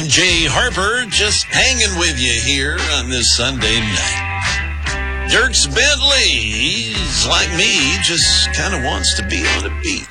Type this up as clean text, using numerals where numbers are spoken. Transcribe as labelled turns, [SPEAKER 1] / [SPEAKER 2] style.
[SPEAKER 1] I'm Jay Harper, just hanging with you here on this Sunday night. Dierks Bentley, he's like me, just kind of wants to be on a beach.